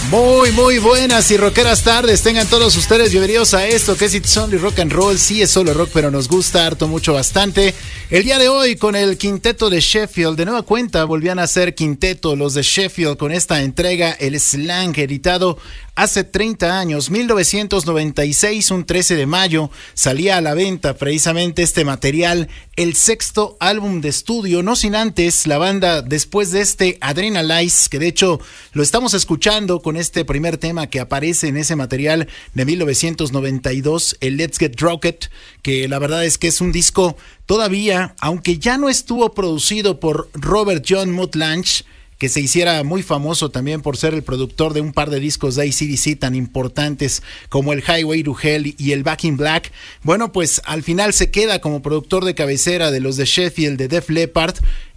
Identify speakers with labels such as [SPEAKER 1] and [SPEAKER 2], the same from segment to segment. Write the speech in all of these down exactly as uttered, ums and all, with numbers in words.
[SPEAKER 1] Muy, muy buenas y rockeras tardes. Tengan todos ustedes bienvenidos a esto que es It's Only Rock and Roll. Sí, es solo rock, pero nos gusta harto, mucho, bastante. El día de hoy con el quinteto de Sheffield. De nueva cuenta volvían a ser quinteto los de Sheffield con esta entrega, el Slang, editado hace treinta años, mil novecientos noventa y seis, un trece de mayo, salía a la venta precisamente este material, el sexto álbum de estudio, no sin antes la banda, después de este Adrenalize, que de hecho lo estamos escuchando con este primer tema que aparece en ese material de mil novecientos noventa y dos, el Let's Get Rocket, que la verdad es que es un disco todavía, aunque ya no estuvo producido por Robert John Mutt Lange, que se hiciera muy famoso también por ser el productor de un par de discos de A C D C tan importantes como el Highway to Hell y el Back in Black. Bueno, pues al final se queda como productor de cabecera de los de Sheffield, de Def Leppard.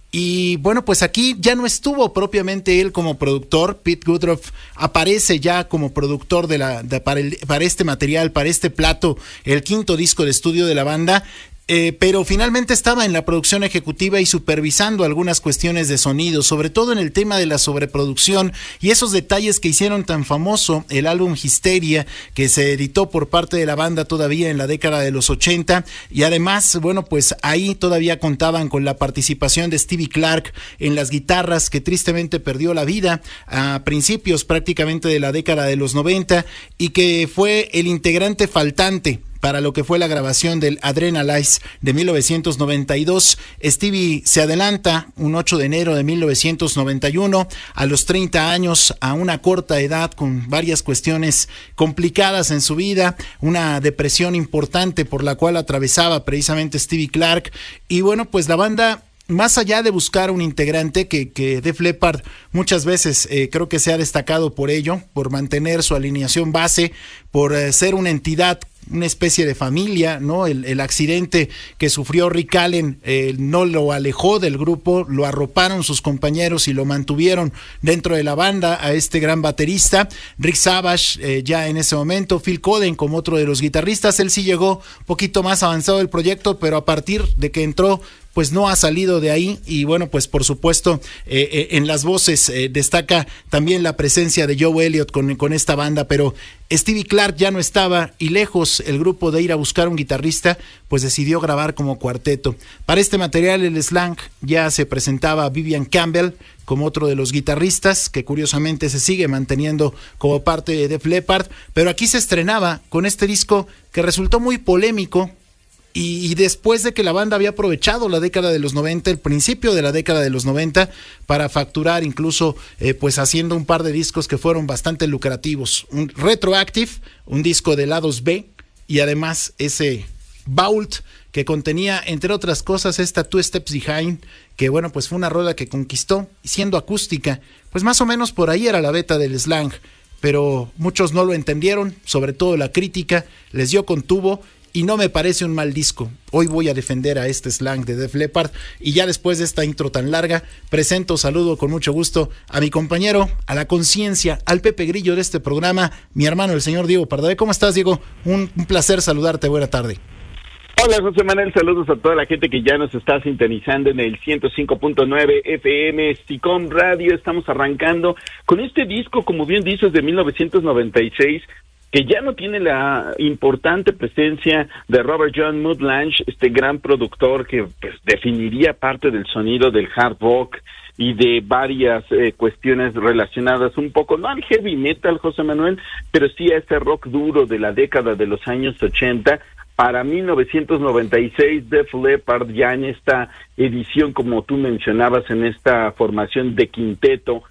[SPEAKER 1] Y bueno, pues aquí ya no estuvo propiamente él como productor. Pete Goodruff aparece ya como productor de la, de, para, el, para este material, para este plato, el quinto disco de estudio de la banda. Eh, pero finalmente estaba en la producción ejecutiva y supervisando algunas cuestiones de sonido, sobre todo en el tema de la sobreproducción y esos detalles que hicieron tan famoso el álbum Hysteria, que se editó por parte de la banda todavía en la década de los ochenta, y además, bueno, pues ahí todavía contaban con la participación de Stevie Clark en las guitarras, que tristemente perdió la vida a principios prácticamente de la década de los noventa y que fue el integrante faltante para lo que fue la grabación del Adrenalize de mil novecientos noventa y dos. Stevie se adelanta un ocho de enero de mil novecientos noventa y uno a los treinta años, a una corta edad, con varias cuestiones complicadas en su vida, una depresión importante por la cual atravesaba precisamente Stevie Clark. Y bueno, pues la banda, más allá de buscar un integrante que, que Def Leppard muchas veces eh, creo que se ha destacado por ello, por mantener su alineación base, por eh, ser una entidad, una especie de familia, ¿no? El, el accidente que sufrió Rick Allen eh, no lo alejó del grupo, lo arroparon sus compañeros y lo mantuvieron dentro de la banda a este gran baterista. Rick Savage eh, ya en ese momento, Phil Collen como otro de los guitarristas, él sí llegó un poquito más avanzado del proyecto, pero a partir de que entró pues no ha salido de ahí. Y bueno, pues por supuesto eh, eh, en las voces eh, destaca también la presencia de Joe Elliott con, con esta banda, pero Stevie Clark ya no estaba y lejos el grupo de ir a buscar un guitarrista, pues decidió grabar como cuarteto. Para este material el Slang ya se presentaba Vivian Campbell como otro de los guitarristas, que curiosamente se sigue manteniendo como parte de Def Leppard, pero aquí se estrenaba con este disco que resultó muy polémico. Y, y después de que la banda había aprovechado la década de los noventa, el principio de la década de los noventa, para facturar incluso eh, pues haciendo un par de discos que fueron bastante lucrativos. Un Retroactive, un disco de lados B, y además ese Vault que contenía, entre otras cosas, esta Two Steps Behind, que bueno, pues fue una rola que conquistó, siendo acústica, pues más o menos por ahí era la beta del Slang, pero muchos no lo entendieron, sobre todo la crítica, les dio con tubo. Y no me parece un mal disco. Hoy voy a defender a este Slang de Def Leppard. Y ya después de esta intro tan larga, presento, saludo con mucho gusto a mi compañero, a la conciencia, al Pepe Grillo de este programa, mi hermano, el señor Diego Pardavé. ¿Cómo estás, Diego? Un, un placer saludarte. Buena tarde.
[SPEAKER 2] Hola, José Manuel, saludos a toda la gente que ya nos está sintonizando en el ciento cinco punto nueve F M Sticom Radio. Estamos arrancando con este disco, como bien dices, de mil novecientos noventa y seis, que ya no tiene la importante presencia de Robert John Mutt Lange, este gran productor que pues, definiría parte del sonido del hard rock y de varias eh, cuestiones relacionadas un poco, no al heavy metal, José Manuel, pero sí a ese rock duro de la década de los años ochenta. Para mil novecientos noventa y seis, Def Leppard ya en esta edición, como tú mencionabas, en esta formación de quinteto,